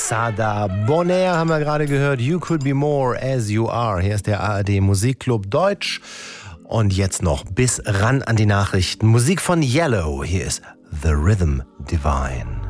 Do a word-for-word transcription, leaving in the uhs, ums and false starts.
Sada Bonheur haben wir gerade gehört. You could be more as you are. Hier ist der A R D Musikclub Deutsch. Und jetzt noch bis ran an die Nachrichten. Musik von Yellow. Hier ist The Rhythm Divine.